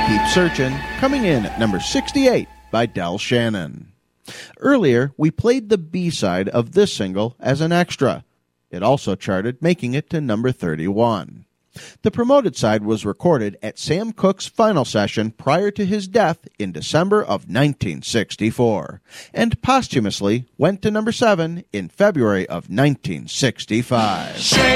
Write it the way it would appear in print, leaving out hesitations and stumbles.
Keep Searching, coming in at number 68 by Del Shannon. Earlier, we played the B-side of this single as an extra. It also charted, making it to number 31. The promoted side was recorded at Sam Cooke's final session prior to his death in December of 1964, and posthumously went to number 7 in February of 1965.